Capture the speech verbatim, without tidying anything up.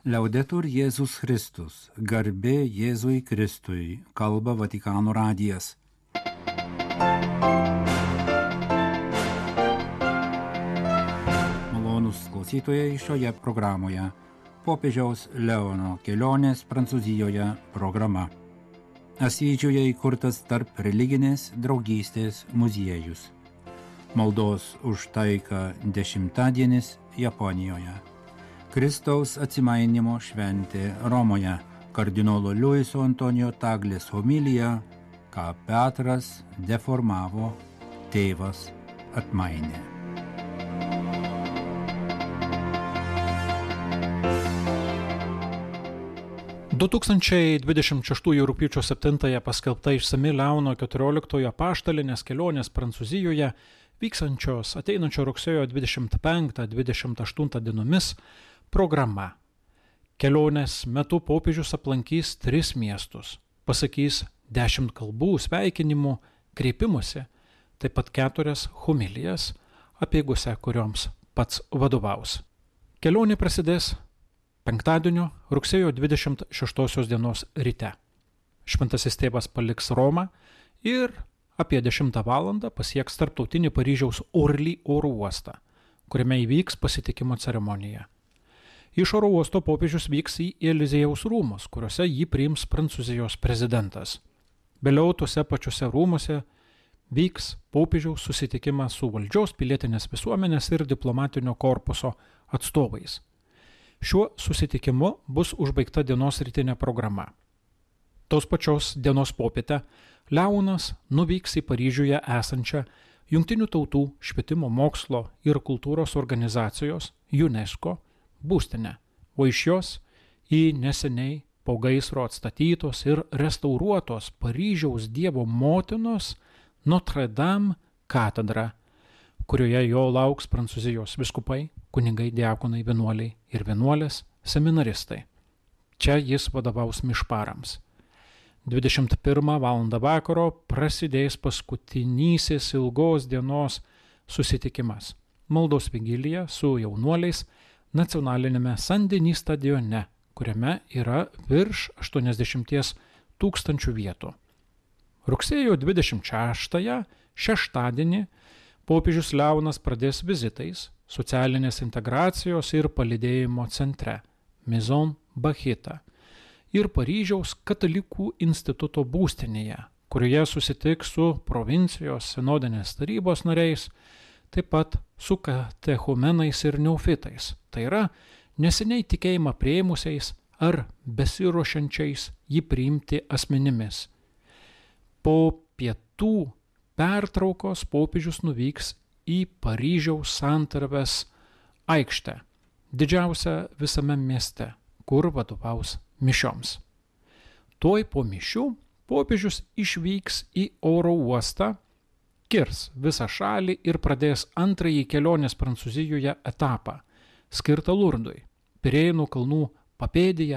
Liaudetur Jėzus Kristus, garbė Jėzui Kristui, kalba Vatikano radijas. Malonūs klausytojai, šioje programoje popiežiaus Leono kelionės Prancūzijoje programa. Asyžiuje įkurtas tarp religinės draugystės muziejus. Maldos už taiką dešimtadienis Japonijoje. Kristaus atsimainymo šventė Romoje, kardinolo Luiso Antonijo Taglės homilija, ką Petras deformavo, tėvas atmainė. du tūkstančiai dvidešimt šeštųjų rugpjūčio septintąją paskelbta išsami Leono keturioliktojo apaštalinės kelionės Prancūzijoje, vyksančios ateinančio rugsėjo dvidešimt penktą dvidešimt aštuntą dienomis programa. Kelionės metu popiežius aplankys tris miestus, pasakys dešimt kalbų, sveikinimų, kreipimusi, taip pat keturias homilijas, apeigose kurioms pats vadovaus. Kelionė prasidės penktadienio rugsėjo dvidešimt šeštosios dienos ryte. Šventasis tėvas paliks Romą ir apie dešimtą valandą pasieks tarptautinį Paryžiaus Orly oro uostą, kuriame įvyks pasitikimo ceremonija. Iš oro uosto popiežius vyks į Eliziejaus rūmus, kuriuose jį priims Prancūzijos prezidentas. Vėliau tuose pačiuose rūmuose vyks popiežiaus susitikimas su valdžios, pilietinės visuomenės ir diplomatinio korpuso atstovais. Šiuo susitikimu bus užbaigta dienos rytinė programa. Tos pačios dienos popietę Leonas nuvyks į Paryžiuje esančią Jungtinių tautų švietimo, mokslo ir kultūros organizacijos UNESCO būstinę, o iš jos į neseniai po gaisro atstatytos ir restauruotos Paryžiaus Dievo motinos Notre Dame katedrą, kurioje jo lauks Prancūzijos vyskupai, kunigai, diakonai, vienuoliai ir vienuolės, seminaristai. Čia jis vadovaus mišparams. dvidešimt pirmą valandą vakaro prasidės paskutinysis ilgos dienos susitikimas. Maldos vigilija su jaunuoliais nacionalinėme Saint-Denis stadione, kuriame yra virš aštuoniasdešimt tūkstančių vietų. Rugsėjo dvidešimt šeštąją, šeštadienį, popiežius Leonas pradės vizitais socialinės integracijos ir palydėjimo centre Maison Bachita ir Paryžiaus katalikų instituto būstinėje, kurioje susitiks su provincijos sinodinės tarybos nariais, taip pat su katechumenais ir neofitais, tai yra neseniai tikėjimą priėmusiais ar besiruošiančiais jį priimti asmenimis. Po pietų pertraukos popiežius nuvyks į Paryžiaus santarvės aikštę, didžiausią visame mieste, kur vadovaus mišioms. Tuoj po mišių popiežius išvyks į oro uostą, kirs visą šalį ir pradės antrąjį kelionės Prancūzijoje etapą, skirtą Lurdui, Pirėnų kalnų papėdėje